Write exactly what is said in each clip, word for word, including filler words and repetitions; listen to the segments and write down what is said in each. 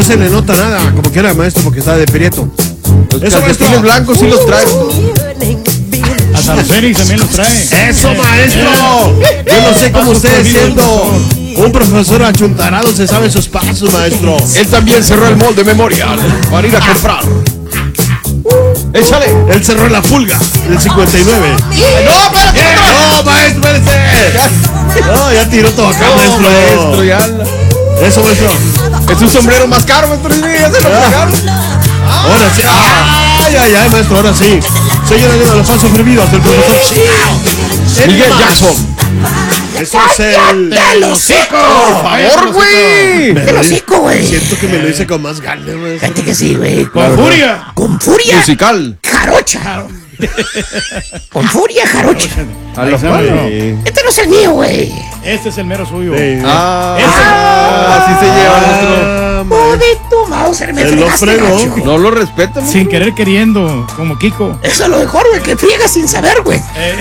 se le nota nada, como quiera, maestro, porque está de prieto. Los calcetines blancos sí los trae. Hasta los Félix también los trae. ¡Eso, maestro! Yo no sé cómo usted, siendo un profesor achuntarado, se sabe sus pasos, maestro. Él también cerró el molde memorial para ir a comprar. Échale. Él cerró la pulga del cincuenta y nueve. ¡No, espérate! ¡No, maestro, espérate! No, ya tiró todo acá, No, maestro. maestro, ya. Eso, maestro. Es un sombrero más caro, maestro. Ya se lo pagaron. Ahora sí. Ay, ay, ay, maestro, ahora sí. Señora de los falsos prohibidos del profesor Miguel Jackson. Eso es el... ¡Del hocico! Por favor, güey. ¡Del hocico, güey! Siento que me lo hice con más ganas, maestro. Fíjate que sí, güey. Con furia. Con furia. Musical. Jarocha. Con furia, jarocha. A los Ahí Este no es el mío, güey. Este es el mero suyo. Sí. Ah, Ese- ah, así se lleva, maestro. Ah, Oh, maestro. de tu Mauser, me Se lo fregaste, fregó. gacho. No lo respeta, maestro. Sin querer queriendo, como Kiko. Eso es lo mejor, güey, que friega sin saber, güey. Eh,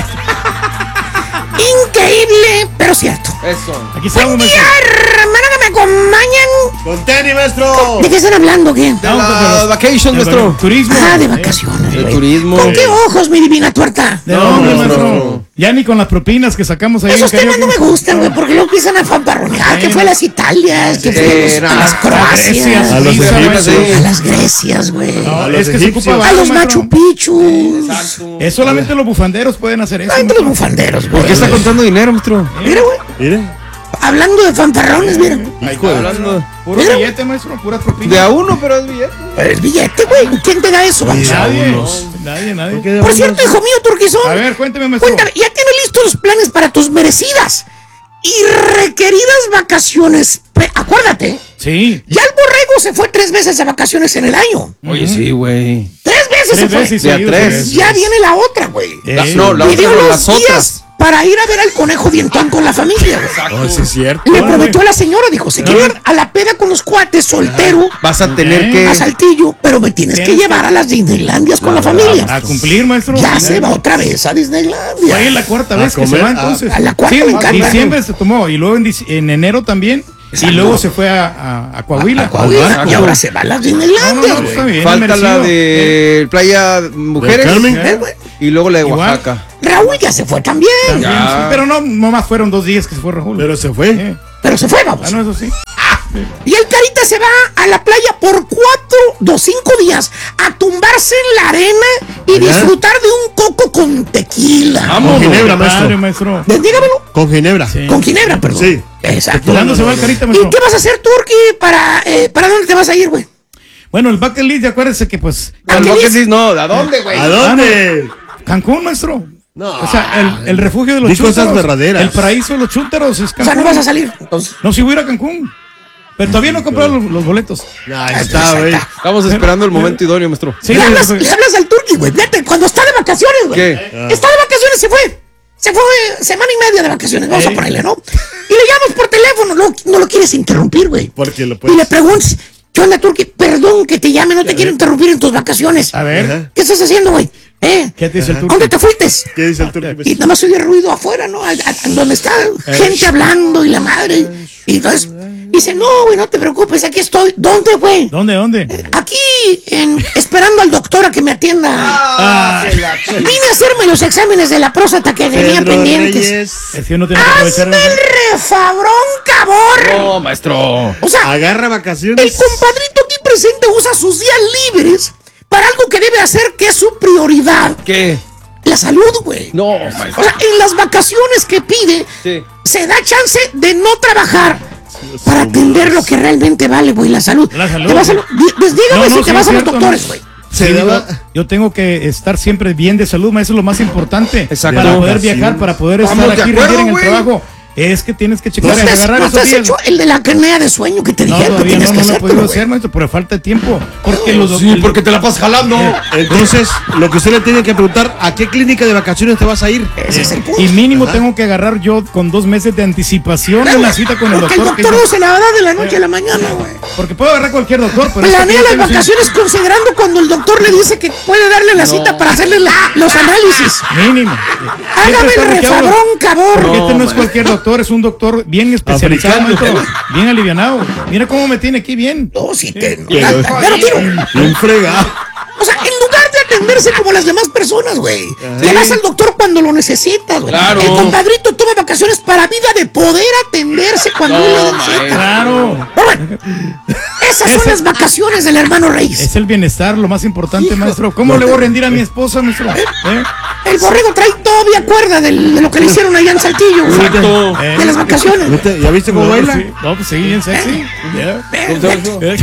Increíble, pero cierto. Eso. aquí estamos, Buen maestro. día, hermano, que me acompañan. Con tenis, maestro. ¿De qué están hablando, qué? De las vacations, maestro. Turismo. Ah, de Eh, vacaciones, De güey. turismo. ¿Con qué ojos, mi divina tuerta? ¿De No, dónde, maestro. maestro? Ya ni con las propinas que sacamos ahí Esos en temas no me karaoke. gustan, güey, porque luego empiezan a fanfarronear. Que fue a las Italias, que fue a, los- Era- a las A Croacias, Grecia, A los Suiza, egipcios. maestro. a las Grecias, güey. No, A los es que se egipcios. ocupa A los maestro. Machu Picchu. Es solamente los bufanderos pueden hacer eso. Ay, entre los bufanderos, güey. ¿Por qué está contando dinero, maestro? Mira, güey. Mire. Hablando de fanfarrones, mira. Ahí Hijo de- está, maestro. Puro Mira. billete, maestro, puras propinas. De a uno, pero es billete. El billete, güey. ¿Quién te da eso, vamos? Nadie, nadie, nadie. Por cierto, hijo mío, Turquizón. A ver, cuénteme, maestro. Cuéntame, ¿ya tienes listos los planes para tus merecidas y requeridas vacaciones? Pe- Acuérdate, Sí. ya el borrego se fue tres veces de vacaciones en el año. Oye, sí, güey. Tres veces Tres se fue. veces De a seguidos, tres. tres. Ya viene la otra, güey. La- Eh, no, la Le otra dio no, los las días otras. para ir a ver al conejo dientón con la familia, güey. Oh, sí es cierto. Le Órale. prometió a la señora, dijo, se quiere ir a la peda con los cuates, soltero, Vas a tener Ok. que. a Saltillo, pero me tienes que Tienes que- llevar a las Disneylandias con la familia. A cumplir, maestro. Ya se va otra vez a Disneylandia. Fue la cuarta A vez que se comer, va a- entonces. a la cuarta Sí, me en encanta. diciembre se tomó y luego en, dic- en enero también. Exacto. Y luego se fue a, a, a Coahuila. A Coahuila, Exacto. y ahora se va a las No, no, Disneylandias, no, güey. está bien. Falta la merecido. de Playa Mujeres. Carmen. Eh, güey. Y luego la de Igual. Oaxaca. Raúl ya se fue también. También, Ya. sí, pero no, nomás fueron dos días que se fue Raúl. Pero se fue. Eh, Pero se fue, vamos. ah, no, eso sí. Y el Carita se va a la playa por cuatro, dos, cinco días a tumbarse en la arena y ¿Verdad? disfrutar de un coco con tequila. Con ginebra, Padre, maestro. maestro. Eh, Dígamelo. Con ginebra. Sí. Con ginebra, perdón. Sí. Exacto. ¿Cuándo se va el Carita, ¿Y maestro? qué vas a hacer, Turki? ¿Para, eh, ¿Para dónde te vas a ir, güey? Bueno, el bucket list, acuérdense que pues ¿A Al qué bucket dice? list, no, ¿a dónde, güey? ¿A dónde? Cancún, maestro. No. O sea, el, el refugio de los Di cosas chúntaros. verdaderas. El paraíso de los chúntaros es O Cancún. sea, no vas a salir. Entonces, No, si voy a ir a Cancún. Pero todavía no he comprado los, los boletos. Ahí está, güey. Estamos esperando el momento idóneo, maestro. Sí, le, hablas, pues, le hablas al Turki, güey. Vete, cuando está de vacaciones, güey. ¿Qué? Está de vacaciones, se fue. Se fue semana y media de vacaciones, vamos Eh. a ponerle, ¿no? Y le llamas por teléfono, no, no lo quieres interrumpir, güey. Porque lo Y puedes. le preguntas, ¿qué onda, Turki? Perdón que te llame, no te quiero interrumpir en tus vacaciones. A ver, Ajá. ¿Qué estás haciendo, güey? ¿Eh? ¿qué te dice el ¿A turco? ¿Dónde te fuiste? ¿Qué dice el turco? Y nada más oye ruido afuera, ¿no? A- a- donde está gente hablando y la madre. Y entonces dice, no, güey, no te preocupes, aquí estoy. ¿Dónde, güey? ¿Dónde, dónde? Aquí, en, esperando al doctor a que me atienda. Ah, Vine a hacerme los exámenes de la próstata que tenía Pedro pendientes. Reyes. es que no tengo que aprovechar. ¡Hazme el refabrón, cabor! No, maestro. O sea, Agarra el vacaciones. compadrito aquí presente usa sus días libres para algo que debe hacer que es su prioridad. ¿Qué? La salud, güey. No, O maestro. sea, en las vacaciones que pide, Sí. se da chance de no trabajar para atender lo que realmente vale, güey, la salud. La salud. Te vas a lo- di- pues dígame No, no, si te sí, vas es a los cierto, doctores, ¿no? güey. Se Sí, daba- digo, yo tengo que estar siempre bien de salud, ma, eso es lo más importante. Exacto. Para poder Vacaciones. viajar, para poder Estamos estar de aquí acuerdo, rendir en el güey. trabajo. Es que tienes que ¿No checar y te has, agarrar no esos te has días. hecho el de la apnea de sueño que te No, dijeron que todavía tienes no, que no lo he hacer, podido güey? hacer, maestro, por falta de tiempo. Porque los Sí, el- porque te la pasas jalando. Entonces, lo que usted le tiene que preguntar, ¿a qué clínica de vacaciones te vas a ir? Ese es el punto. Y mínimo tengo que agarrar yo con dos meses de anticipación en la cita con el Porque el doctor. que doctor yo- no se la va a dar de la noche a la mañana, güey. Porque puedo agarrar cualquier doctor, pero Planea esta las vacaciones considerando cuando el doctor le dice que puede darle la cita para hacerle la- los análisis. mínimo. Hágame el refabrón, cabrón. Porque este no es man. cualquier doctor, es un doctor bien especializado, Africano. maestro, bien alivianado. Mira cómo me tiene aquí bien. No, sí te. no, Pero- la- pero tiro. Bien fregado. O sea, en lugar de atenderse como las demás personas, güey. Le vas al doctor cuando lo necesitas, güey. Claro. El compadrito toma vacaciones para vida de poder atenderse cuando No, uno lo maestro. necesita. Claro. Pero bueno, esas son Ese- las vacaciones del hermano Reyes. Es el bienestar lo más importante, maestro. ¿Cómo le voy a rendir a mi esposa, maestro? ¿Eh? El borrego trae todavía cuerda del- de lo que le hicieron allá en Saltillo, güey. Exacto. Eh. De las vacaciones. ¿No te- ¿Ya viste cómo No, pues baila? sí. No, pues sí, bien sexy. Ya. Perfecto. Eh.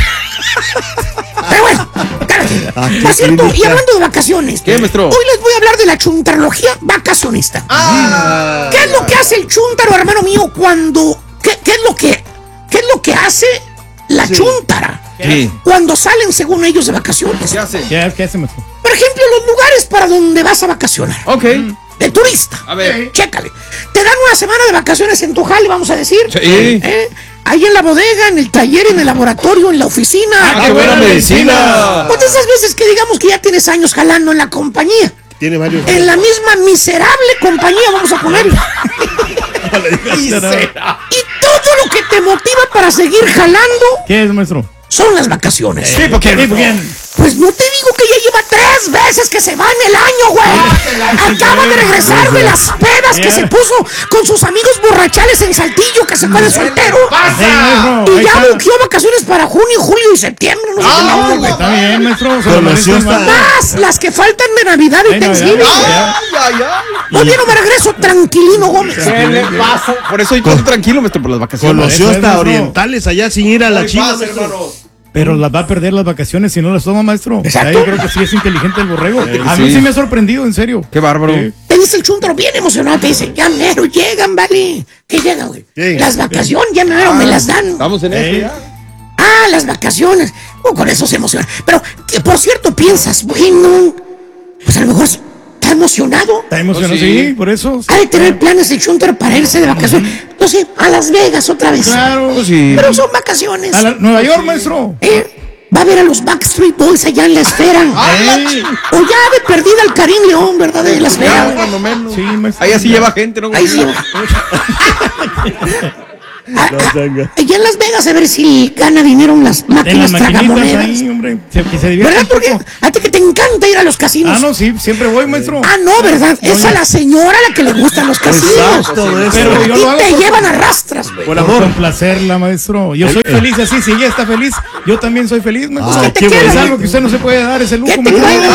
Pero bueno, cada quien. Ah, qué Por cierto, y clínica. hablando de vacaciones, ¿Qué, maestro? hoy les voy a hablar de la chuntarología vacacionista. Ah. ¿Qué es lo que hace el chúntaro, hermano mío, cuando... ¿Qué, qué es lo que qué es lo que hace la chúntara ¿Qué? cuando salen, según ellos, de vacaciones? ¿Qué hace? ¿Qué, qué hace, maestro? Por ejemplo, los lugares para donde vas a vacacionar. Ok. De turista. A ver. Chécale. Te dan una semana de vacaciones en tu jale, vamos a decir. Sí. ¿Eh? Ahí en la bodega, en el taller, en el laboratorio, en la oficina. Ah, qué buena medicina. Pues de esas veces que digamos que ya tienes años jalando en la compañía. Tiene varios. En la misma miserable compañía, vamos a ponerle. Y todo lo que te motiva para seguir jalando ¿Qué es, maestro? son las vacaciones. Sí, porque Sí, bien. Pues no te digo que ya lleva tres veces que se va en el año, güey. Acaba de regresar de las pedas que se puso con sus amigos borrachales en Saltillo, que se fue de soltero. Sí, maestro. Y Ahí ya está. buqueó vacaciones para junio, julio y septiembre. No sé qué Ah, más, güey. Está bien, maestro. Se lo Conoció merece, hasta- maestro. Más las que faltan de Navidad y Ay, no, Thanksgiving. ya, güey. Ay, ay, ay. Hoy no me regreso tranquilino, Gómez. ¿Qué le pasa? Por eso yo estoy tranquilo, maestro, por las vacaciones. Conoció Eso es, hasta maestro. orientales allá sin ir a la ¿Qué China. pasa, maestro. hermano? Pero las va a perder las vacaciones si no las toma, maestro. O sea, Exacto. yo creo que sí es inteligente el borrego. A mí sí. sí me ha sorprendido, en serio. Qué bárbaro. Sí. Te dice el chuntaro bien emocionado, te dice, ya mero llegan, vale. ¿Qué llega, güey? ¿Qué? Las vacaciones, ya mero me las dan. Estamos en Eh. eso ya. Ah, las vacaciones. Oh, con eso se emociona. Pero, que por cierto, piensas, bueno, pues a lo mejor está emocionado. Está emocionado, Oh, sí. sí, por eso. Ha de tener planes el chuntaro para irse de vacaciones. No sé, a Las Vegas otra vez. Claro. Pues sí. Pero son vacaciones. A la- Nueva York, maestro. Eh, Va a ver a los Backstreet Boys allá en la esfera. Ey. O ya de perdida al Karim León, ¿verdad? De la Ya, esfera. cuando menos. Sí, maestro. Ahí así lleva gente, ¿no? Ahí sí. Ah, ah, allá en Las Vegas a ver si gana dinero en las En las máquinas maquinitas tragamonedas. ahí, hombre. Se, que se divierte ¿Verdad? un Porque poco. a ti que te encanta ir a los casinos. Ah, no, sí, siempre voy, maestro. Ah, no, ¿verdad? Es a la señora a la que le gustan los casinos. Exacto, eso. Pero yo Y lo hago te por- llevan a rastras, güey. Por Por amor. complacerla, maestro. Yo soy feliz así. Si ella está feliz, yo también soy feliz, maestro. Ah, ¿Qué te qué queda? Es bonito. algo que usted no se puede dar, ese lujo, ¿Qué te maestro. queda?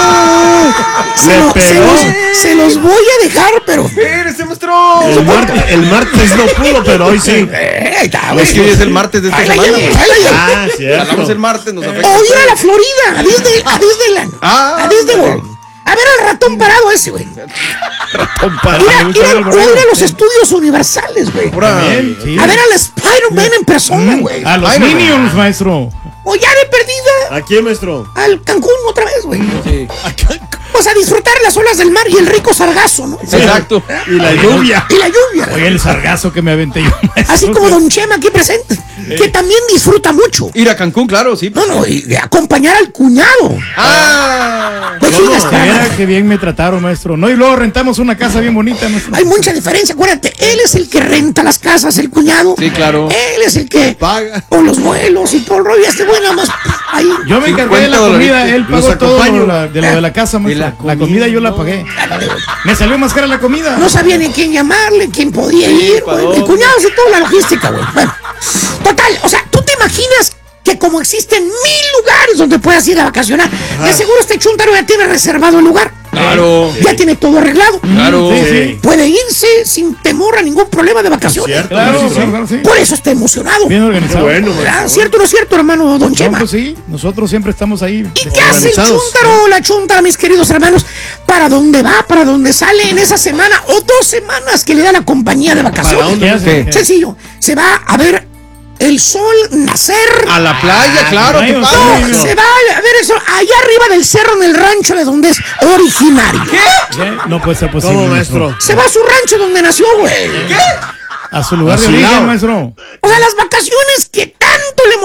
Se, Le lo- se pegó. los, se los voy a dejar, pero. ¡Espérese, maestro! El, martes, el martes no pudo, pero hoy sí. Eh, ahí está, güey. Es que hoy es el martes de esta Ahí la semana. llevo, ahí la llevo. Ah, Hablamos cierto. el martes, nos afecta. O ir a la Florida, a Disney, a Disneyland. Ah. A Disney World. A ver al ratón parado ese, güey. Compadre, Ir a, me ir gusta a- el o borrego. ir a los estudios universales, güey. Pura- También, sí. A ver al Spider-Man en persona, güey. A los Ay, no, Minions, maestro. O ya de perdida ¿A quién, maestro? al Cancún otra vez, güey. Sí. Pues a disfrutar las olas del mar y el rico sargazo, ¿no? Exacto. Y la lluvia. Y la lluvia. Oye, el sargazo que me aventé yo, maestro. Así como Don Chema aquí presente, que también disfruta mucho. Ir a Cancún, claro, sí. No, no, y y acompañar al cuñado. Ah. No gigas, De carnal. veras que bien me trataron, maestro. No, y luego rentamos una casa bien bonita, maestro. Hay mucha diferencia, acuérdate, él es el que renta las casas, el cuñado. Sí, claro. Él es el que Paga. con los vuelos y todo el rollo, este güey nada más ahí. Yo me encargué de la cincuenta comida, dolaritos. él pagó Los todo acompaño. lo, la- de lo de la casa, maestro. la La comida, comida yo la no. pagué. Me salió más cara la comida. No sabía ni quién llamarle, quién podía ir, ¿pa' güey. El dónde? cuñado hace toda la logística, güey. Bueno, total, o sea, ¿tú te imaginas que como existen mil lugares donde puedas ir a vacacionar, de seguro este chuntaro ya tiene reservado el lugar? Claro. Ya tiene todo arreglado. Claro. Sí, sí. Puede irse sin temor a ningún problema de vacaciones. Cierto. Claro, Sí, sí, sí. claro, claro, sí. Por eso está emocionado. Bien Qué organizado. bueno, ¿Verdad? maestro. ¿Cierto o no es cierto, hermano Don No, Chema? pues sí, nosotros siempre estamos ahí. ¿Y qué hace el Organizados. chúntaro o la chúntara, mis queridos hermanos? ¿Para dónde va? ¿Para dónde sale en esa semana o dos semanas que le da la compañía de vacaciones? ¿Para dónde? ¿Qué hace? ¿Qué? Sencillo, se va a ver el sol nacer. A la playa, claro. ay, ¿Qué no, pasa? sí, No, se va a ver eso allá arriba del cerro en el rancho de donde es originario. ¿Qué? No puede ser posible. ¿Cómo, maestro? Se va a su rancho donde nació, güey. A su lugar A de su origen, lado. maestro. O sea, las vacaciones que tanto le emocionan al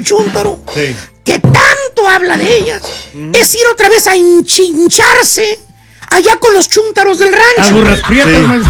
Chúntaro, Sí. que tanto habla de ellas, es ir otra vez a enchincharse allá con los chúntaros del Las rancho. burras prietas, Sí. maestro.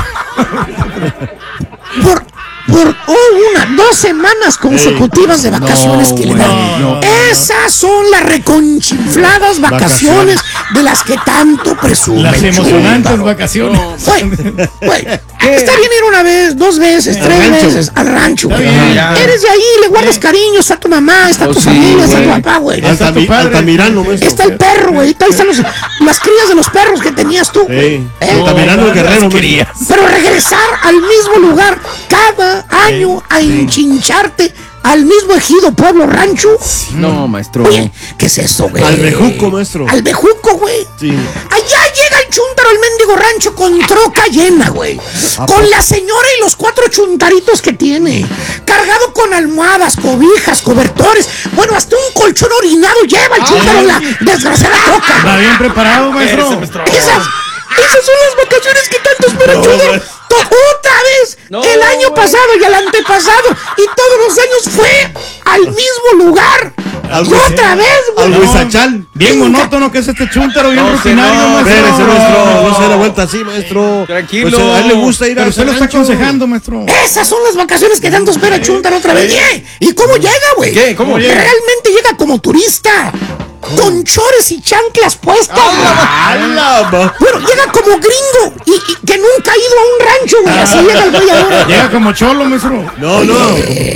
Por, por oh, una, dos semanas consecutivas de vacaciones que le dan. güey, no, Esas son las reconchinfladas vacaciones de las que tanto presumen. Las emocionantes Chúntaro. vacaciones. Güey, güey, está bien ir una vez, dos veces, tres rancho. veces al rancho, güey. bien, ya. Eres de ahí, le guardas cariño, está tu mamá, está Oh, tu sí, familia, está tu güey. papá, güey. Está tu Altami- padre. Altamirano, maestro. Está el perro, güey. Ahí están los- las crías de los perros que tenías tú, güey. Sí. ¿Eh? Altamirano el Guerrero, maestro. Pero regresar al mismo lugar cada año a enchincharte al mismo ejido, pueblo, rancho. No, maestro. Oye, ¿qué es eso, güey? Al bejuco, maestro. Al bejuco, güey. Sí. Allá llega el chúntaro al mendigo rancho con troca llena, güey. Con la señora y los cuatro chuntaritos que tiene. Cargado con almohadas, cobijas, cobertores. Bueno, hasta un colchón orinado lleva el chúntaro en la desgraciada troca. Va bien preparado, maestro. Esas, esas son las vacaciones que tanto espera No, Chúntaro. güey. To- Otra vez, No, el año güey. pasado y el antepasado. Y todos los años fue al mismo lugar. Al Y otra vez, Al güey. Huizachal. Bien monótono que es este chúntaro, bien No, rutinario, no, maestro. Espérese, maestro. No se dé la vuelta así, maestro. Tranquilo. Pues, a él le gusta ir Pero a usted lo está aconsejando, maestro. Esas son las vacaciones que tanto espera Chúntaro otra vez. Bien. ¿Y cómo llega, güey? ¿Qué? ¿Cómo llega? Realmente llega como turista. Con chores y chanclas puestas. güey. ¡Hala, ma! Bueno, llega como gringo y, y que nunca ha ido a un rancho, güey. Así llega el güey ahora. Llega como cholo, maestro. No, no.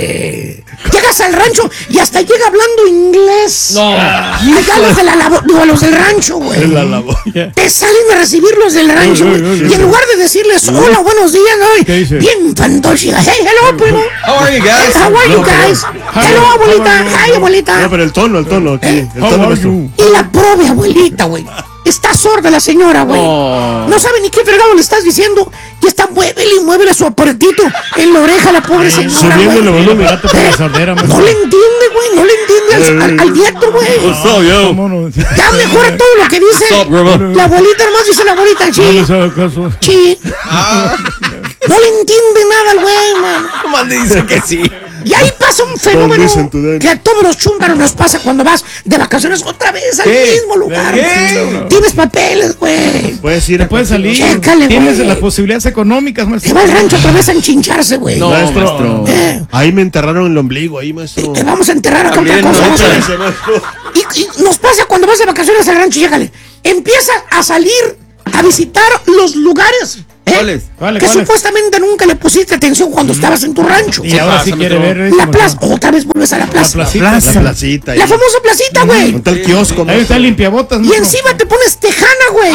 Llegas al rancho y hasta llega hablando inglés. No. Allá los de la labo- digo, los del rancho, güey. La lavó. Te salen a recibir los del rancho, güey. Y en lugar de decirles hola, buenos días, ¿no? ¿Qué dice? Bien fantoche. Hey, hello, primo. How are you guys? How are you No, pero- guys? Hello, abuelita. Hi, abuelita. No, pero el tono, el tono aquí. El How tono, are maestro. you? Y la pobre abuelita, güey. Está sorda la señora, güey. No. No sabe ni qué fregado le estás diciendo. Y está muévele y muévele su aparatito en la oreja a la pobre señora, Subiendo el güey. volumen. Gato por la sordera, No maestro. le entiende, güey. No le entiende al, al, al nieto, güey. So, yo. ¿Cómo no? Ya mejora todo lo que dice. Stop, grandma. La abuelita, hermano, dice la abuelita. No Sí, les haga caso. sí. Ah, No le entiende nada al güey, man. nomás le dice que sí. Y ahí pasa un fenómeno listen to them. que a todos los chúntaros nos pasa cuando vas de vacaciones otra vez al ¿Qué? mismo lugar. ¿Qué? Tienes papeles, güey. Puedes ir Te a puedes salir. Chécale, Tienes güey. las posibilidades económicas, Se maestro. va al rancho otra vez a enchincharse, güey. No, Maestro. maestro. Eh, Ahí me enterraron el ombligo, ahí, maestro. te vamos a enterrar acá otra También, cosa. ¿no? vamos a ver. Ese, maestro. Y, y nos pasa cuando vas de vacaciones al rancho, llégale. Empieza a salir a visitar los lugares. ¿eh? ¿Cuáles? ¿Cuáles, Que cuáles? supuestamente nunca le pusiste atención cuando estabas en tu rancho. Y ahora pasa, sí quiere maestro? ver eso, La plaza, maestro. otra vez vuelves a la La plaza. placita. La placita. ahí. La famosa placita, güey. Con tal kiosco, Ahí maestro. está el limpiabotas, Y maestro. encima te pones tejana, güey.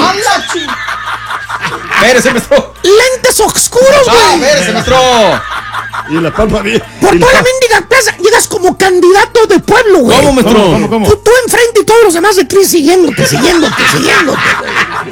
Espérese, maestro. Lentes oscuros, Ah, güey. espérese, maestro. Y la palma bien. Por y toda la la- mendiga plaza llegas como candidato de pueblo, güey. ¿Cómo, maestro? ¿Cómo, cómo, cómo? Tú, tú enfrente y todos los demás de ti siguiéndote, siguiéndote, siguiéndote, güey.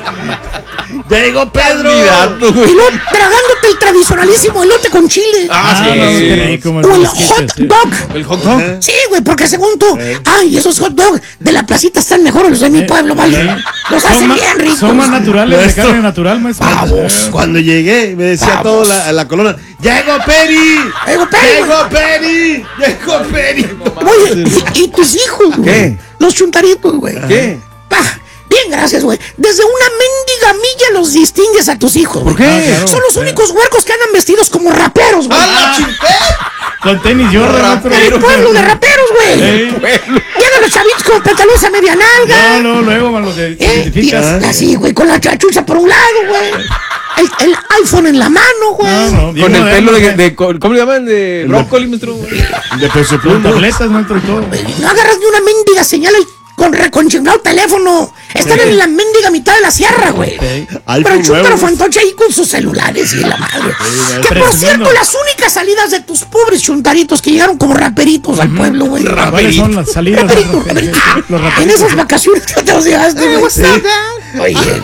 Llegó Pedro. Candidato, Y güey. luego tragándote el tradicionalísimo elote con chile. Ah, sí. Ah, no, qué rico, O maestro. el Sí, hot sí. dog. El hot dog. Ajá. Sí, güey, porque según tú, ay, esos hot dogs de la placita están mejores los de mi pueblo, ¿vale? Los Son hacen más- bien ricos. Son más naturales, de Maestro. carne natural, maestro. Vamos. Cuando llegué, me decía toda la, la colonia: ¡Llegó Peri! Llegó Peri. ¡Llegó Peri! ¡Llegó Peri! Oye, y, y tus hijos, güey. ¿Qué? Los chuntaritos, güey. ¿Qué? Pa, bien, gracias, güey. Desde una mendiga milla los distingues a tus hijos. ¿Por güey. qué? Ah, claro. Son los únicos huercos que andan vestidos como raperos, güey. ¡A la chingada! Con tenis Jordan, maestro. En el pueblo de raperos, güey. Ey. Llegan los chavitos con pantalones a media nalga. No, no, luego me los de- ¿Eh? Y- identificas. así, güey, con la chachucha por un lado, güey. El, el iPhone en la mano, güey. No, no, bien Con el moderno, pelo de, güey. de- ¿cómo le llaman? De brócoli, maestro. De peso Con pluma. tabletas, maestro, y todo. No agarras ni una mendiga señal con reconchinado teléfono. Están en la mendiga mitad de la sierra, güey. Pero iPhone el chúntaro nuevo. fantoche ahí con sus celulares y la madre. Que por presumiendo. cierto, las únicas salidas de tus pobres chuntaritos que llegaron como raperitos al pueblo, güey. ¿Cuáles son las salidas? Raperitos, maestro? raperitos. Los En raperitos. esas vacaciones que te los llevaste, güey. Oye, güey.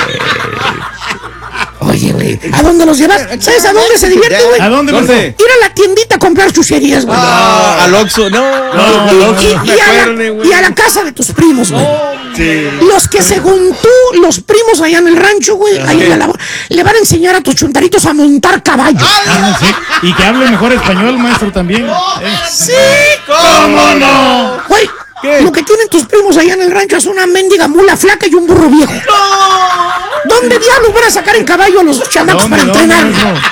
Oye, güey. ¿A dónde los llevas? ¿Sabes a dónde se divierte, güey? ¿A dónde, ¿Dónde? maestro? Ir a la tiendita a comprar chucherías, güey. Ah, al Oxxo. No, No, no, no, y, no, y me a acuerdo, la, güey. y a la casa de tus primos, güey. Sí. Los que según tú, los primos allá en el rancho, güey, ahí en la labor, le van a enseñar a tus chuntaritos a montar caballo. Ah, sí. Y que hable mejor español, maestro, también. Eh. ¡Sí! ¿Cómo no? Güey, lo que tienen tus primos allá en el rancho es una mendiga mula flaca y un burro viejo. ¿Dónde diablos van a sacar en caballo a los chamacos para ¿Dónde, entrenar? dónde, maestro?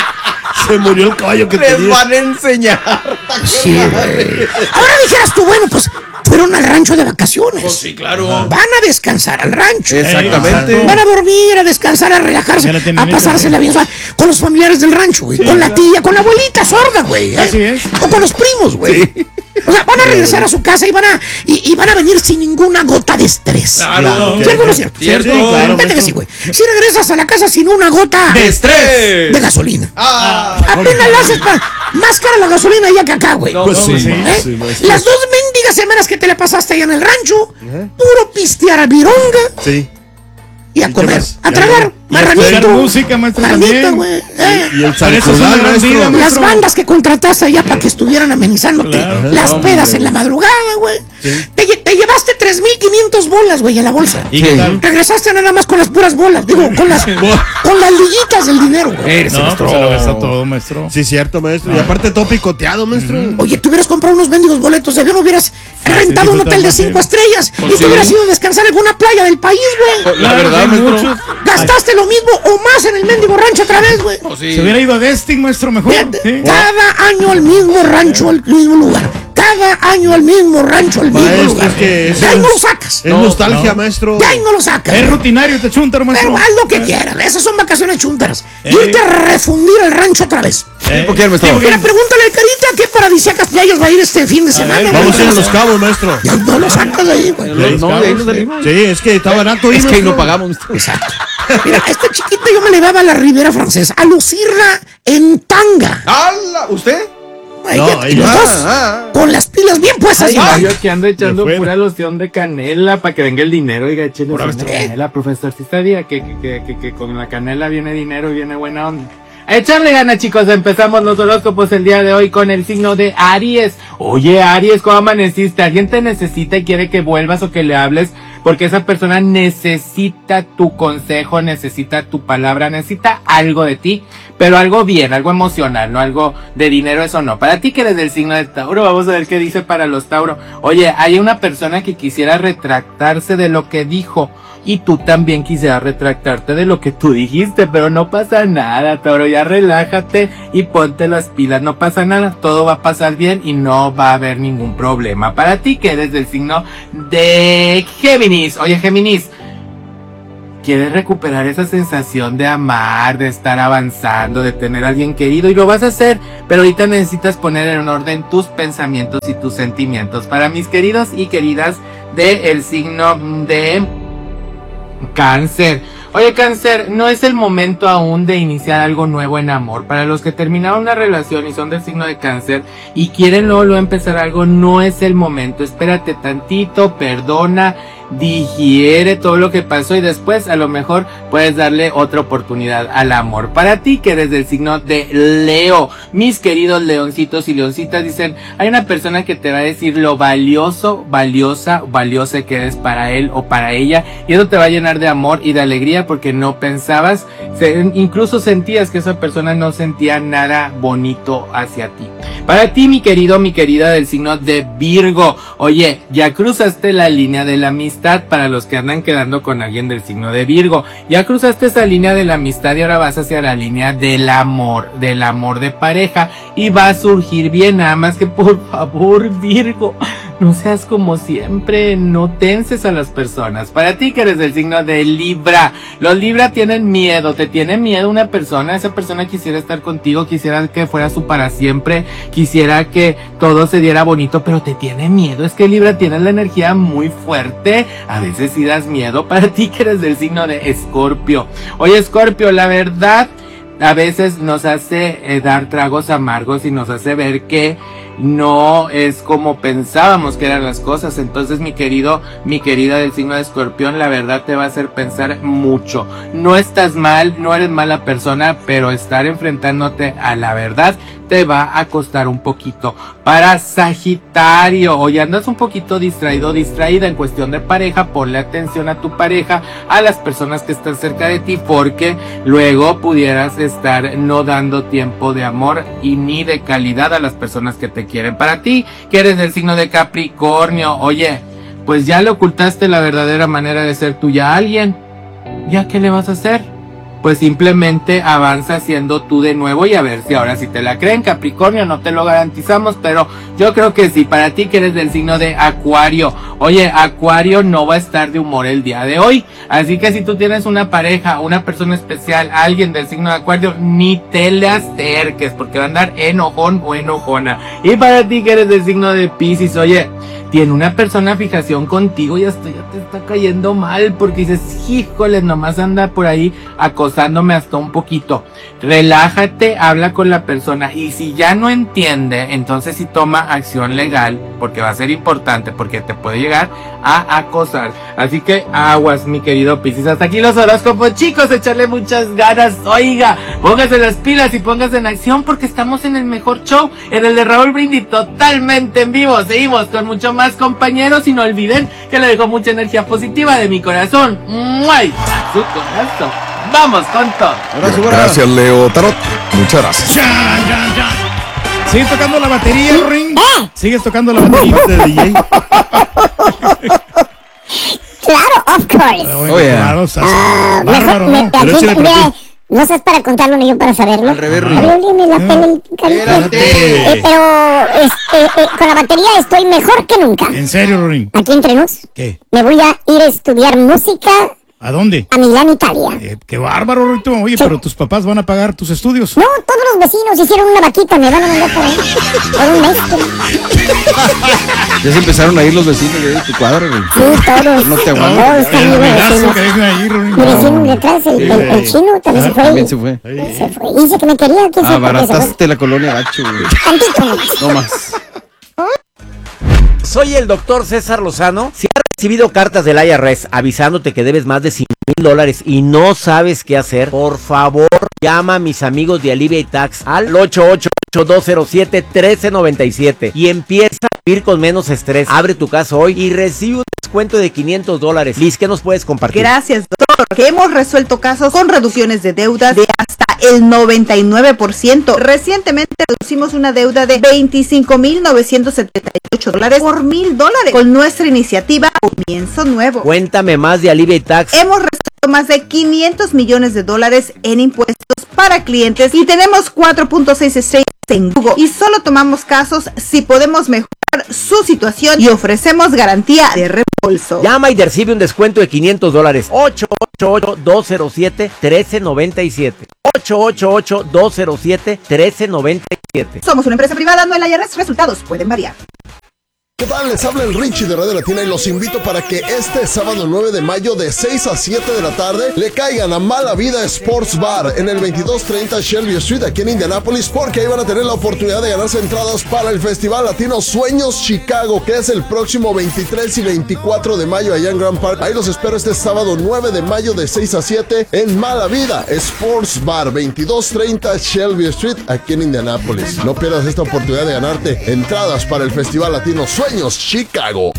Se murió el caballo que Les tenía. van a enseñar. Sí, güey. Ahora dijeras tú, bueno, pues fueron al rancho de vacaciones. Sí, claro. Van a descansar al rancho. Exactamente. Exacto. Van a dormir, a descansar, a relajarse, Ya la a terminé, pasársela bien suave. Con los familiares del rancho, güey. Con la tía, con la abuelita sorda, güey. ¿eh? Así es. O con los primos, güey. O sea, van a regresar a su casa y van a, y, y van a venir sin ninguna gota de estrés. Claro. ¿Cierto o no es cierto? Cierto. Sí, claro, Vete que maestro. sí, güey. Si regresas a la casa sin una gota De estrés. de gasolina. Ah. Apenas la haces pa- más cara la gasolina allá que acá, güey. No, Pues no, sí, sí. ¿Eh? sí, maestro. Las dos mendigas semanas que te la pasaste allá en el rancho, puro pistear a vironga Sí. y a qué comer, más? a Y tragar Y a escuchar marranito, música, maestro, carnita, también. güey. ¿eh? Y el Pero eso es una salcudal, gran maestro. vida, Las maestro. bandas que contrataste allá para que estuvieran amenizándote Claro. las Hombre. pedas en la madrugada, güey. Te, lle- te llevaste tres mil quinientas bolas, güey, en la bolsa. ¿Y qué tal? Regresaste nada más con las puras bolas, digo, con las, con las liguitas del dinero, güey. No, pues se lo gastó todo, maestro. Sí, cierto, maestro. Y aparte todo picoteado, maestro. Oye, te hubieras comprado unos mendigos boletos de avión, hubieras rentado un disfrutar hotel de más, cinco sí. estrellas y sí. te hubieras ido a descansar en alguna playa del país, güey. La verdad, hay maestro. muchos. Gastaste lo mismo o más en el mendigo rancho otra vez, güey. Oh, sí. Se hubiera ido a Destin, maestro, mejor. Fíjate, Sí. cada año al mismo rancho, al mismo lugar. Cada año al mismo rancho, al mismo Maestro, lugar. es que eso De ahí no es- lo sacas. Es No, nostalgia, no. maestro. De ahí no lo sacas. Es rutinario, te chuntaro, maestro. Pero haz lo que quieras. Esas son vacaciones chuntaras. Eh. Irte a refundir el rancho otra vez. Eh, ¿Por qué, maestro? sí, porque- Mira, pregúntale al Carita qué paradisíacas playas va a ir este fin de semana. ver, güey. Vamos a ir a los cabos, maestro. Y ahí no lo sacas de ahí, güey. No, no, de ahí nos salimos. Sí, es que está barato. Es ir, que ahí no maestro. pagamos, maestro. Exacto. Mira, a esta chiquita yo me le daba a la Ribera Francesa, a lucirla en tanga. ¡Hala! ¿Usted? Ay, No, fíjate, ahí los no. dos, Ah, ah. con las pilas bien puestas. Ay, ya. yo aquí ando echando fuera. pura loción de canela para que venga el dinero. Oiga, eche loción de maestro. canela, profesor. Si sabía que, que, que, que, que con la canela viene dinero y viene buena onda. A echarle ganas, chicos. Empezamos los horóscopos el día de hoy con el signo de Aries. Oye, Aries, ¿cómo amaneciste? ¿Alguien te necesita y quiere que vuelvas o que le hables? Porque esa persona necesita tu consejo, necesita tu palabra, necesita algo de ti, pero algo bien, algo emocional, no algo de dinero, eso no. Para ti que eres del signo de Tauro, vamos a ver qué dice para los Tauro. Oye, hay una persona que quisiera retractarse de lo que dijo y tú también quisieras retractarte de lo que tú dijiste, pero no pasa nada, Tauro, ya relájate y ponte las pilas, no pasa nada, todo va a pasar bien y no va a haber ningún problema. Para ti que eres del signo de Géminis, oye Géminis, quieres recuperar esa sensación de amar, de estar avanzando, de tener a alguien querido y lo vas a hacer, pero ahorita necesitas poner en orden tus pensamientos y tus sentimientos. Para mis queridos y queridas del signo de Cáncer. Oye, Cáncer, no es el momento aún de iniciar algo nuevo en amor. Para los que terminaron una relación y son del signo de Cáncer y quieren luego, luego empezar algo, no es el momento. Espérate tantito, perdona, digiere todo lo que pasó y después a lo mejor puedes darle otra oportunidad al amor. Para ti que eres del signo de Leo, mis queridos leoncitos y leoncitas, dicen, hay una persona que te va a decir lo valioso, valiosa, valiosa que eres para él o para ella, y eso te va a llenar de amor y de alegría porque no pensabas, se, incluso sentías que esa persona no sentía nada bonito hacia ti. Para ti, mi querido, mi querida del signo de Virgo, oye, ya cruzaste la línea de la amistad. Para los que andan quedando con alguien del signo de Virgo, ya cruzaste esa línea de la amistad y ahora vas hacia la línea del amor, del amor de pareja, y va a surgir bien. Nada más que por favor, Virgo, no seas como siempre, no tenses a las personas. Para ti que eres del signo de Libra, los Libra tienen miedo, te tiene miedo una persona, esa persona quisiera estar contigo, quisiera que fuera su para siempre, quisiera que todo se diera bonito, pero te tiene miedo. Es que Libra tiene la energía muy fuerte, a veces sí das miedo. Para ti que eres del signo de Escorpio, oye Escorpio, la verdad a veces nos hace eh, dar tragos amargos y nos hace ver que no es como pensábamos que eran las cosas. Entonces, mi querido, mi querida del signo de Escorpión, la verdad te va a hacer pensar mucho. No estás mal, no eres mala persona, pero estar enfrentándote a la verdad te va a costar un poquito. Para Sagitario, hoy andas un poquito distraído, distraída en cuestión de pareja. Ponle atención a tu pareja, a las personas que están cerca de ti, porque luego pudieras estar no dando tiempo de amor y ni de calidad a las personas que te quieren. Para ti, que eres del signo de Capricornio, oye, pues ya le ocultaste la verdadera manera de ser tuya a alguien. ¿Ya qué le vas a hacer? Pues simplemente avanza siendo tú de nuevo y a ver si ahora sí te la creen. Capricornio, no te lo garantizamos, pero yo creo que sí. Para ti que eres del signo de Acuario, oye, Acuario no va a estar de humor el día de hoy, así que si tú tienes una pareja, una persona especial, alguien del signo de Acuario, ni te le acerques, porque va a andar enojón o enojona. Y para ti que eres del signo de Piscis, oye, tiene una persona fijación contigo y esto ya te está cayendo mal, porque dices, híjole, nomás anda por ahí acosándome hasta un poquito. Relájate, habla con la persona, y si ya no entiende, entonces sí toma acción legal, porque va a ser importante, porque te puede llegar a acosar. Así que aguas, mi querido Piscis. Hasta aquí los horóscopos, chicos, echarle muchas ganas. Oiga, póngase las pilas y póngase en acción, porque estamos en el mejor show, en el de Raúl Brindis, totalmente en vivo. Seguimos con mucho más, compañeros, y no olviden que le dejo mucha energía positiva de mi corazón. ¡Muay! A su corazón. Vamos con todo. Gracias, Leo Tarot. Muchas gracias. Ya, ya, ya. ¿Sigues tocando la batería, Ring? ¿Sigues tocando la batería? Claro, of course. Oye, Oye. claro, estás Ah, bárbaro, mejor, me, ¿no? aquí, Pero échale mira, para ti. no seas para contarlo ni yo para saberlo. Al revés, A Ring. Violín me la pela el carito. Espérate. Eh, pero este, eh, con la batería estoy mejor que nunca. ¿En serio, Ring? Aquí entre nos, ¿Qué? me voy a ir a estudiar música ¿A dónde? a Milán, Italia. Eh, qué bárbaro, Rito. Oye, Sí. pero tus papás van a pagar tus estudios. No, todos los vecinos hicieron una vaquita, me van a mandar por ahí. Por un mes. Ya se empezaron a ir los vecinos de tu cuadra, güey. Sí, todos. No te No, aguanto. Todos están el muy amenazo vecinos. que dejan ahí, Ring. Mi vecino detrás, el, el, el chino, también se fue. También se fue. Se fue. Dice que me quería, quién sabe por qué se fue. Abarataste la colonia gacho, güey. Tantito nomás. No más. Soy el doctor César Lozano. Si has recibido cartas del I R S avisándote que debes más de cinco mil dólares y no sabes qué hacer, por favor, llama a mis amigos de Alivia y Tax al ocho ocho ocho, dos cero siete, uno tres nueve siete y empieza a vivir con menos estrés. Abre tu caso hoy y recibe un descuento de quinientos dólares. Liz, ¿qué nos puedes compartir? Gracias, doctor, que hemos resuelto casos con reducciones de deudas de hasta el noventa y nueve por ciento. Recientemente reducimos una deuda de veinticinco mil novecientos setenta y ocho dólares por mil dólares con nuestra iniciativa Comienzo Nuevo. Cuéntame más de Alivia y Tax. Hemos resuelto más de quinientos millones de dólares en impuestos para clientes y tenemos cuatro punto seis estrellas en Google, y solo tomamos casos si podemos mejorar su situación y ofrecemos garantía de reembolso. Llama y recibe un descuento de quinientos dólares. ocho ocho ocho, dos cero siete, uno tres nueve siete. ocho ocho ocho, dos cero siete, uno tres nueve siete. Somos una empresa privada, no el I R S, resultados pueden variar. ¿Qué tal? Les habla el Richie de Radio Latina y los invito para que este sábado nueve de mayo de seis a siete de la tarde le caigan a Mala Vida Sports Bar en el veintidós treinta Shelby Street aquí en Indianapolis, porque ahí van a tener la oportunidad de ganarse entradas para el Festival Latino Sueños Chicago, que es el próximo veintitrés y veinticuatro de mayo allá en Grand Park. Ahí los espero este sábado nueve de mayo de seis a siete en Mala Vida Sports Bar, veintidós treinta Shelby Street aquí en Indianapolis. No pierdas esta oportunidad de ganarte entradas para el Festival Latino Sueños Chicago.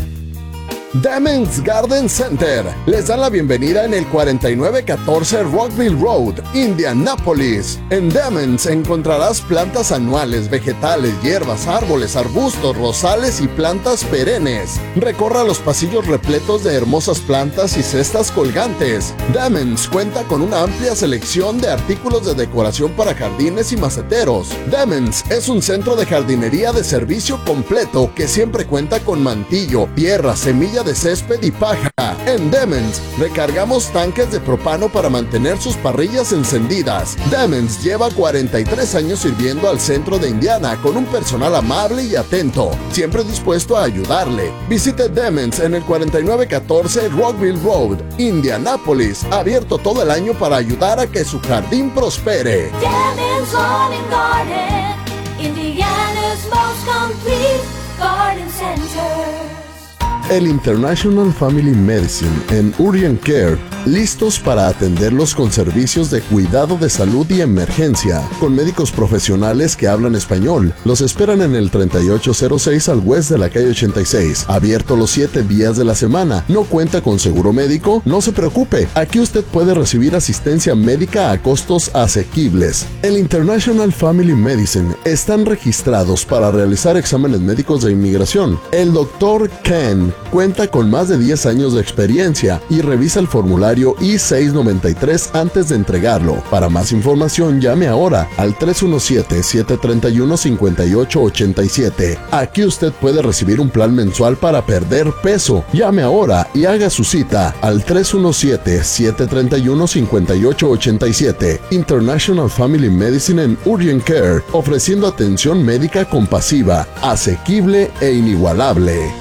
Demens Garden Center les da la bienvenida en el cuarenta y nueve catorce Rockville Road, Indianapolis. En Demens encontrarás plantas anuales, vegetales, hierbas, árboles, arbustos, rosales y plantas perennes. Recorra los pasillos repletos de hermosas plantas y cestas colgantes. Demens cuenta con una amplia selección de artículos de decoración para jardines y maceteros. Demens es un centro de jardinería de servicio completo que siempre cuenta con mantillo, tierra, semilla de césped y paja. En Demens recargamos tanques de propano para mantener sus parrillas encendidas. Demens lleva cuarenta y tres años sirviendo al centro de Indiana con un personal amable y atento, siempre dispuesto a ayudarle. Visite Demens en el cuarenta y nueve catorce Rockville Road, Indianapolis, abierto todo el año para ayudar a que su jardín prospere. Demens Lawn and Garden, Indiana's most complete garden center. El International Family Medicine en Urgent Care, listos para atenderlos con servicios de cuidado de salud y emergencia, con médicos profesionales que hablan español. Los esperan en el treinta y ocho cero seis al West de la calle ochenta y seis, abierto los siete días de la semana. ¿No cuenta con seguro médico? No se preocupe, aquí usted puede recibir asistencia médica a costos asequibles. El International Family Medicine están registrados para realizar exámenes médicos de inmigración. El doctor Ken cuenta con más de diez años de experiencia y revisa el formulario I seiscientos noventa y tres antes de entregarlo. Para más información, llame ahora al tres uno siete, siete tres uno, cinco ocho ocho siete. Aquí usted puede recibir un plan mensual para perder peso. Llame ahora y haga su cita al tres uno siete, siete tres uno, cinco ocho ocho siete. International Family Medicine en Urgent Care, ofreciendo atención médica compasiva, asequible e inigualable.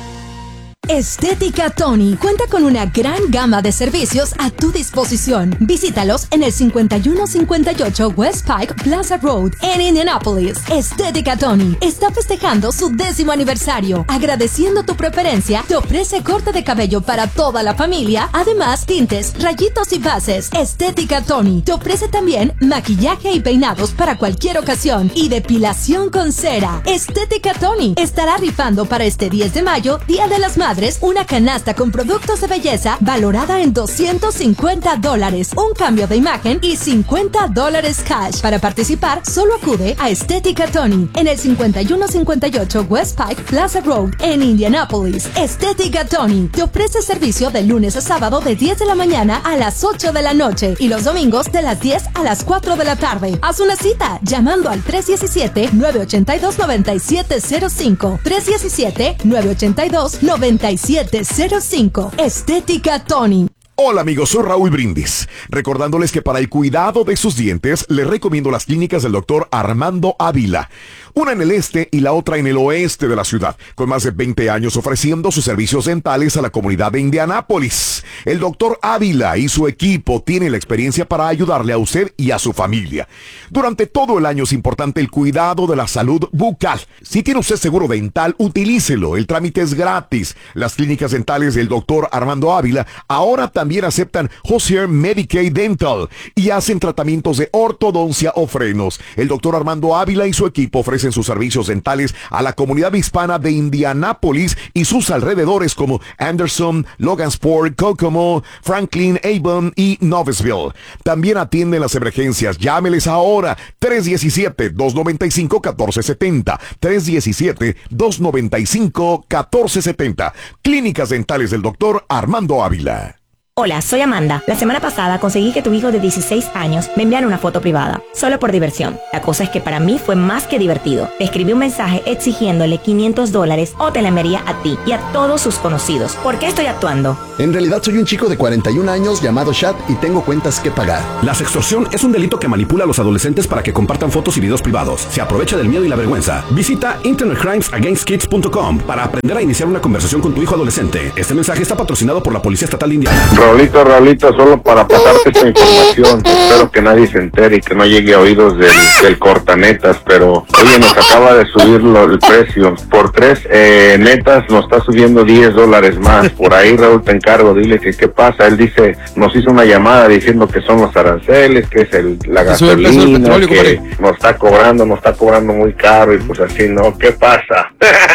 Estética Tony cuenta con una gran gama de servicios a tu disposición. Visítalos en el cincuenta y uno cincuenta y ocho West Pike Plaza Road en Indianapolis. Estética Tony está festejando su décimo aniversario. Agradeciendo tu preferencia, te ofrece corte de cabello para toda la familia, además tintes, rayitos y bases. Estética Tony te ofrece también maquillaje y peinados para cualquier ocasión y depilación con cera. Estética Tony estará rifando para este diez de mayo, Día de las Madres, una canasta con productos de belleza valorada en doscientos cincuenta dólares, un cambio de imagen y cincuenta dólares cash. Para participar, solo acude a Estética Tony en el cincuenta y uno cincuenta y ocho West Pike Plaza Road en Indianapolis. Estética Tony te ofrece servicio de lunes a sábado de diez de la mañana a las ocho de la noche y los domingos de las diez a las cuatro de la tarde. Haz una cita llamando al tres uno siete, nueve ocho dos, nueve siete cero cinco, tres uno siete, nueve ocho dos, nueve siete cero cinco. Estética Tony. Hola amigos, soy Raúl Brindis, recordándoles que para el cuidado de sus dientes les recomiendo las clínicas del doctor Armando Ávila, una en el este y la otra en el oeste de la ciudad, con más de veinte años ofreciendo sus servicios dentales a la comunidad de Indianápolis. El doctor Ávila y su equipo tienen la experiencia para ayudarle a usted y a su familia. Durante todo el año es importante el cuidado de la salud bucal. Si tiene usted seguro dental, utilícelo, el trámite es gratis. Las clínicas dentales del doctor Armando Ávila ahora también También aceptan Hozier Medicaid Dental y hacen tratamientos de ortodoncia o frenos. El doctor Armando Ávila y su equipo ofrecen sus servicios dentales a la comunidad hispana de Indianápolis y sus alrededores como Anderson, Logansport, Kokomo, Franklin, Avon y Noblesville. También atienden las emergencias. Llámeles ahora tres uno siete, dos nueve cinco, uno cuatro siete cero, tres uno siete, dos nueve cinco, uno cuatro siete cero. Clínicas dentales del doctor Armando Ávila. Hola, soy Amanda. La semana pasada conseguí que tu hijo de dieciséis años me enviara una foto privada, solo por diversión. La cosa es que para mí fue más que divertido. Le escribí un mensaje exigiéndole quinientos dólares o te la enviaría a ti y a todos sus conocidos. ¿Por qué estoy actuando? En realidad soy un chico de cuarenta y un años llamado Chad y tengo cuentas que pagar. La sextorsión es un delito que manipula a los adolescentes para que compartan fotos y videos privados. Se aprovecha del miedo y la vergüenza. Visita internet crimes against kids punto com para aprender a iniciar una conversación con tu hijo adolescente. Este mensaje está patrocinado por la Policía Estatal de Indiana. Raulito, Raulito, solo para pasarte esta información, espero que nadie se entere y que no llegue a oídos del, del cortanetas, pero oye, nos acaba de subir lo, el precio, por tres eh, netas nos está subiendo diez dólares más, por ahí Raúl te encargo, dile que qué pasa, él dice, nos hizo una llamada diciendo que son los aranceles, que es el, la gasolina, petróleo, que compadre. Nos está cobrando, nos está cobrando muy caro y pues así, ¿no? ¿Qué pasa?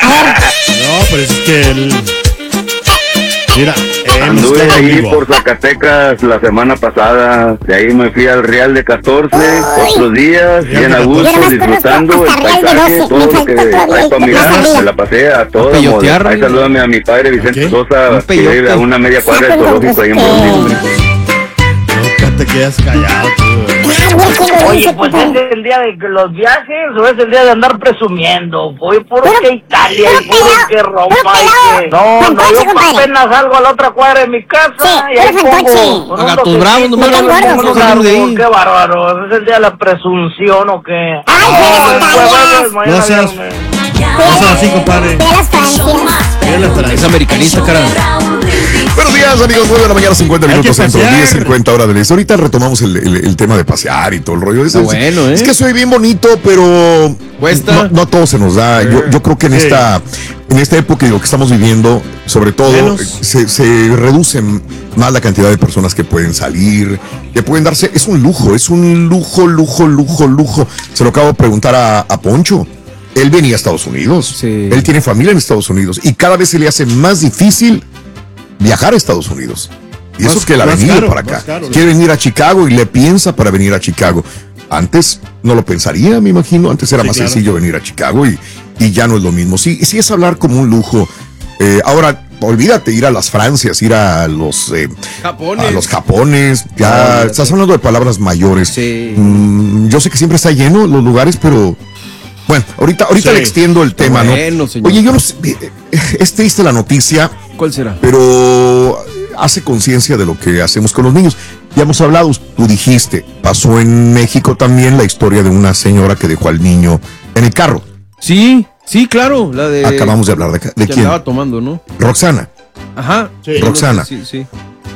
No, pero es que el... Mira, anduve ahí por Zacatecas la semana pasada, de ahí me fui al Real de catorce, ay, otros días, bien a gusto, disfrutando el paisaje, todo lo que hay para mirar, me la pasé a todo. Ahí salúdame a mi padre Vicente okay. Sosa, que vive a una media cuadra del zoológico ahí en Bolívar. Nunca te quedas callado tú, oye, pues es el día de los viajes o es el día de andar presumiendo. Voy puro que Italia y puro que Roma y que... No, no, yo apenas salgo a la otra cuadra de mi casa y ahí pongo... A gatos bravos, no me lo... Qué bárbaro, ¿es el día de la presunción o qué? No seas... No seas así, compadre. Es americanista, caramba. Buenos días, amigos. nueve de la mañana, cincuenta minutos centro, diez cincuenta hora del este. Ahorita retomamos el, el, el tema de pasear y todo el rollo. Es, bueno, ¿eh? Es que soy bien bonito, pero cuesta. No, no a todo se nos da. Yo, yo creo que en Sí. esta en esta época y lo que estamos viviendo, sobre todo, se, se reduce más la cantidad de personas que pueden salir, que pueden darse. Es un lujo, es un lujo, lujo, lujo, lujo. Se lo acabo de preguntar a, a Poncho. Él venía a Estados Unidos. Sí. Él tiene familia en Estados Unidos y cada vez se le hace más difícil viajar a Estados Unidos. Y más, eso es que él ha venido caro, para acá. Caro, quiere venir a Chicago y le piensa para venir a Chicago. Antes no lo pensaría, me imagino. Antes era sí, más claro. sencillo venir a Chicago y, y ya no es lo mismo. Sí, sí es hablar como un lujo. Eh, ahora, olvídate ir a las Francias, ir a los eh, Japones. A los Japones. Ya no, estás hablando de palabras mayores. Sí. Mm, yo sé que siempre está lleno los lugares, pero bueno, ahorita, ahorita sí. le extiendo el tema, bueno, ¿no? Señor. Oye, yo no sé, es triste la noticia. ¿Cuál será? Pero hace conciencia de lo que hacemos con los niños. Ya hemos hablado, tú dijiste, pasó en México también la historia de una señora que dejó al niño en el carro. Sí, sí, claro, la de... Acabamos de hablar de, de que quién. Estaba tomando, ¿no? Roxana. Ajá. Sí. Roxana. Sí, sí.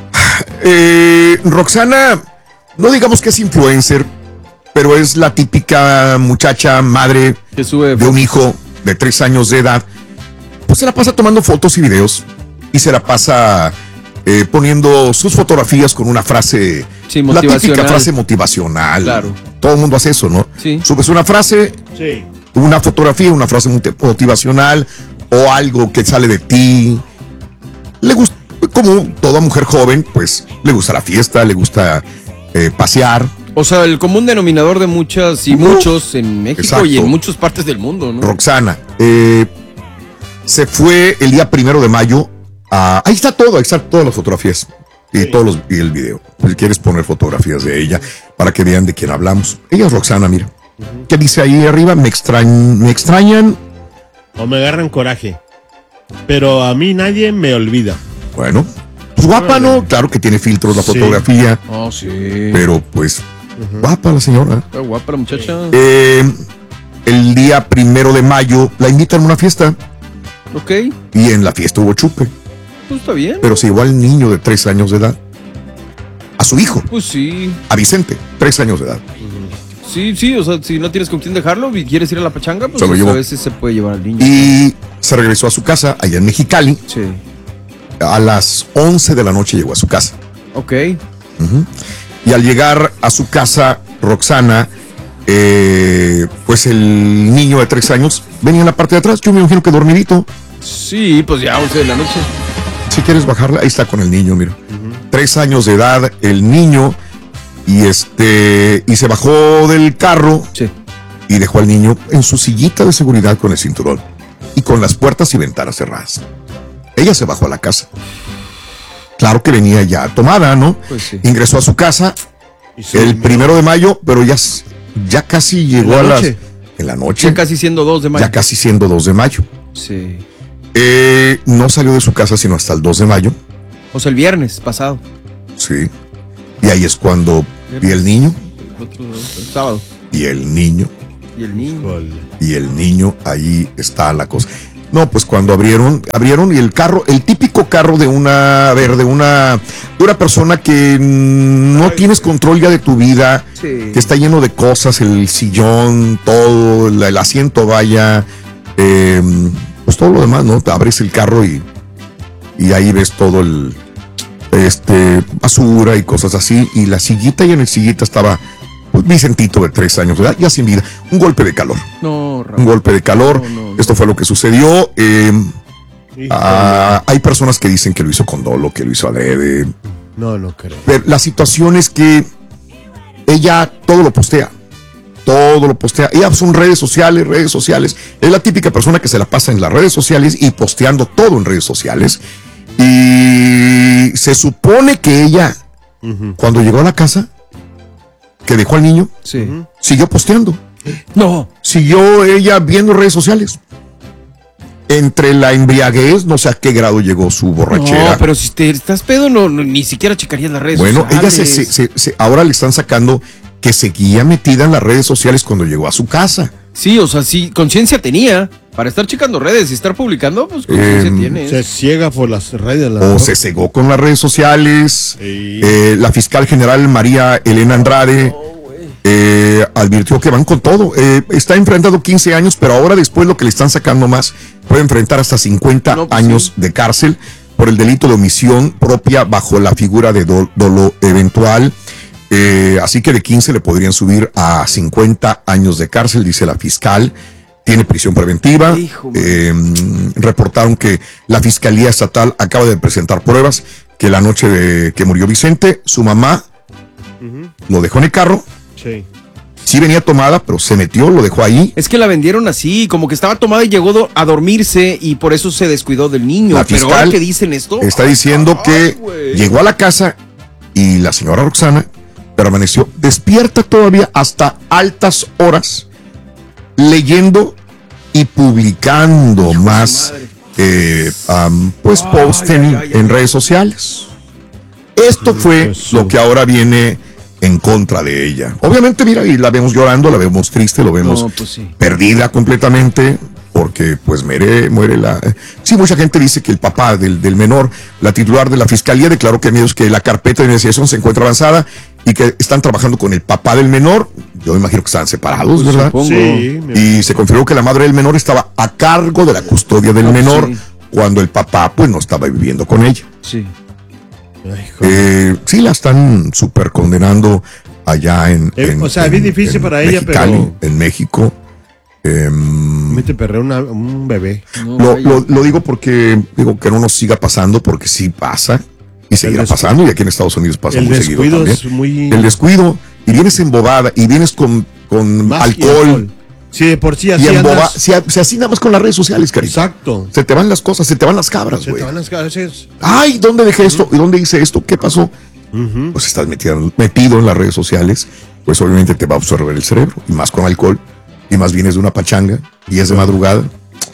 Eh, Roxana, no digamos que es influencer, pero es la típica muchacha madre que sube de un hijo de tres años de edad. Pues se la pasa tomando fotos y videos y se la pasa eh, poniendo sus fotografías con una frase, sí, la típica frase motivacional. Claro. Todo el mundo hace eso, ¿no? Sí. Subes una frase, sí. una fotografía, una frase motivacional o algo que sale de ti. Le gusta, como toda mujer joven, pues le gusta la fiesta, le gusta eh, pasear. O sea, el común denominador de muchas y uh, muchos en México exacto. y en muchas partes del mundo, ¿no? Roxana, eh, se fue el día primero de mayo. A, ahí está todo, ahí están todas las fotografías y sí. todos los, y el video. Si quieres poner fotografías de ella para que vean de quién hablamos. Ella es Roxana, mira. Uh-huh. ¿Qué dice ahí arriba? Me extrañan, me extrañan. O me agarran coraje. Pero a mí nadie me olvida. Bueno, pues guapa, ¿no? Claro que tiene filtros la sí. fotografía. Oh, sí. Pero pues, uh-huh. guapa la señora. Está guapa la muchacha. Eh, el día primero de mayo la invitan a una fiesta. Ok. Y en la fiesta hubo chupe. Pues está bien. Pero se llevó al niño de tres años de edad. A su hijo. Pues sí. A Vicente, tres años de edad. Sí, sí, o sea, si no tienes con quién dejarlo y quieres ir a la pachanga, pues, se lo llevó. A veces se puede llevar al niño. Y se regresó a su casa allá en Mexicali. Sí. A las once de la noche llegó a su casa. Ok. Uh-huh. Y al llegar a su casa, Roxana, eh, pues el niño de tres años venía en la parte de atrás. Yo me imagino que dormidito. Sí, pues ya once de la noche. Si quieres bajarla, ahí está con el niño, mira. Uh-huh. Tres años de edad, el niño, y este, y se bajó del carro sí. y dejó al niño en su sillita de seguridad con el cinturón y con las puertas y ventanas cerradas. Ella se bajó a la casa. Claro que venía ya tomada, ¿no? Pues sí. Ingresó a su casa el primero de mayo, pero ya, ya casi llegó a las... En la noche. Ya casi siendo dos de mayo. Ya casi siendo dos de mayo. Sí. Eh, no salió de su casa sino hasta el dos de mayo. O sea, el viernes pasado. Sí. Y ahí es cuando vi el niño. El, otro, el sábado. Y el niño. Y el niño. Y el niño, ahí está la cosa. No, pues cuando abrieron, abrieron y el carro, el típico carro de una, a ver, de una, de una persona que no Ay, tienes control ya de tu vida, sí. que está lleno de cosas, el sillón, todo, el, el asiento, vaya, eh, pues todo lo demás, ¿no? Te abres el carro y, y ahí ves todo el, este, basura y cosas así, y la sillita, y en el sillita estaba pues, Vicentito de tres años de edad, ya sin vida, un golpe de calor. No, Raúl. Un golpe de calor, no, no, no. Esto fue lo que sucedió. Eh, ah, hay personas que dicen que lo hizo con dolo, que lo hizo adrede. No, no creo. Pero la situación es que ella todo lo postea. Todo lo postea. Ella son redes sociales, redes sociales. Es la típica persona que se la pasa en las redes sociales y posteando todo en redes sociales. Y se supone que ella, uh-huh. cuando llegó a la casa, que dejó al niño, sí. siguió posteando. No. Siguió ella viendo redes sociales. Entre la embriaguez, no sé a qué grado llegó su borrachera. No, pero si te estás pedo, no, no ni siquiera checarías las redes bueno, sociales. Bueno, ella se, se, se, se, ahora le están sacando que seguía metida en las redes sociales cuando llegó a su casa. Sí, o sea, sí, conciencia tenía. Para estar checando redes y estar publicando, pues conciencia Eh, tiene. Se ciega por las redes. La O se cegó con las redes sociales. Sí. Eh, la fiscal general María Elena Andrade eh, advirtió que van con todo. Eh, está enfrentando quince años, pero ahora después lo que le están sacando más, puede enfrentar hasta cincuenta No, pues años sí. de cárcel por el delito de omisión propia bajo la figura de do- dolo eventual. Eh, así que de quince le podrían subir a cincuenta años de cárcel, dice la fiscal. Tiene prisión preventiva. Hijo, Eh, reportaron que la Fiscalía Estatal acaba de presentar pruebas que la noche de que murió Vicente, su mamá lo dejó en el carro. Sí. Sí venía tomada, pero se metió, lo dejó ahí. Es que la vendieron así, como que estaba tomada y llegó do- a dormirse y por eso se descuidó del niño. La Pero ahora fiscal que dicen esto, Está diciendo que llegó a la casa y la señora Roxana permaneció despierta todavía hasta altas horas, leyendo y publicando más eh, um, pues posts en, en redes sociales. Esto fue lo que ahora viene en contra de ella. Obviamente, mira, y la vemos llorando, la vemos triste, lo vemos No, pues sí. perdida completamente, porque pues muere, muere la... Sí, mucha gente dice que el papá del, del menor, la titular de la fiscalía, declaró que miedos que la carpeta de investigación se encuentra avanzada y que están trabajando con el papá del menor. Yo imagino que están separados, Pues, ¿verdad? supongo. Sí, me- Y se confirmó que la madre del menor estaba a cargo de la custodia del Ah, menor sí. cuando el papá pues no estaba viviendo con ella. sí. Ay, joder. Eh, sí, la están súper condenando allá en, Eh, en- o sea, es bien en- difícil en para ella, Mexicali, pero- en México. Em, Me te perré una- un bebé. No, lo, vaya. lo- lo digo porque digo que no nos siga pasando, porque sí pasa y seguirá descu- pasando, y aquí en Estados Unidos pasa El muy seguido descuido también. es muy... El descuido, y vienes embobada, y vienes con, con más que alcohol, Sí, de por sí así y emboba, andas. si, si así nada más con las redes sociales, cariño. Exacto. Se te van las cosas, se te van las cabras, Se güey. te van las cabezas. Ay, ¿dónde dejé esto? ¿Y dónde hice esto? ¿Qué pasó? Ujú. Pues estás metido, metido en las redes sociales, pues obviamente te va a absorber el cerebro, y más con alcohol, y más vienes de una pachanga, y es de madrugada.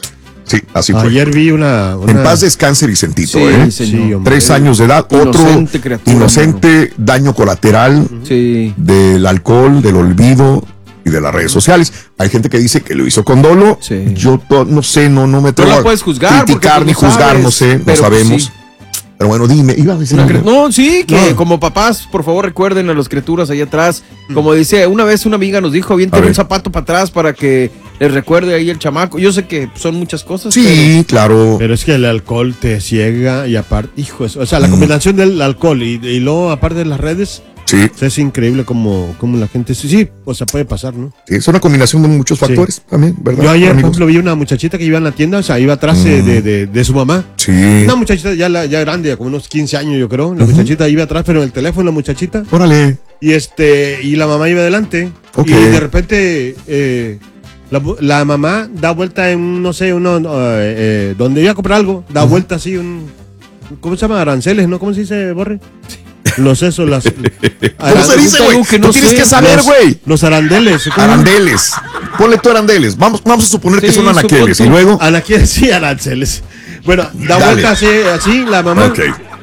Sí, así fue. Ayer vi una... una- En paz descanse Vicentito, Sí, ¿eh? señor. Sí, hombre. Tres años de edad, otro Inocente criatura, inocente daño colateral Sí. del alcohol, del olvido y de las redes sociales. Hay gente que dice que lo hizo con dolo. Sí. Yo to- no sé, no, no me No atrevo la a puedes juzgar, criticar porque ni tú no juzgar, sabes, no sé, no pero sabemos. sí. Pero bueno, dime, iba a decir Una algo. cri- No, sí, que No. como papás, por favor, recuerden a las criaturas allá atrás. Como dice, una vez una amiga nos dijo, bien, A ver. un zapato para atrás para que les recuerde ahí el chamaco. Yo sé que son muchas cosas. Sí, claro. Pero es que el alcohol te ciega y aparte, hijo, es- o sea, la Mm. combinación del alcohol y, y luego aparte de las redes, Sí, o sea, es increíble como, como la gente, sí, sí, o sea, puede pasar, ¿no? sí, es una combinación de muchos factores también, ¿verdad? Yo ayer, por amigos? ejemplo, vi una muchachita que iba en la tienda, o sea, iba atrás de, Mm. de, de- de su mamá. Sí. Una muchachita ya, la- ya grande, como unos quince años, yo creo. La Ujú. muchachita iba atrás, pero en el teléfono la muchachita. Órale. Y este, y la mamá iba adelante. Ok. Y de repente, eh, la, bu- la mamá da vuelta en, un, no sé, uno, eh, eh, donde iba a comprar algo, da vuelta así, un, ¿cómo se llama? Aranceles, ¿no? ¿Cómo se dice, Borre? Los esos, las... ¿Cómo se dice, güey? que Tú no tienes sé. que saber, Los- güey. Los arandeles. ¿cómo? Arandeles. Ponle tú arandeles. Vamos, vamos a suponer que Sí, son anaqueles. supón Y tú. luego. Anaqueles, sí, aranceles. Bueno, da Dale. vuelta así, así, la mamá. Ok.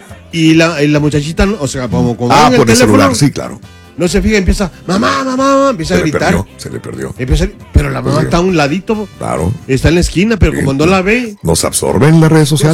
Y la, y la muchachita, o sea, como, como Ah, en el por el teléfono, celular, sí, claro. no se fija, empieza, mamá, mamá, mamá", empieza Se a le gritar. perdió, se le perdió. Empieza a- pero la mamá Pues sí. está a un ladito, Claro. está en la esquina, pero Sí. como no la ve, Nos absorben las redes sociales.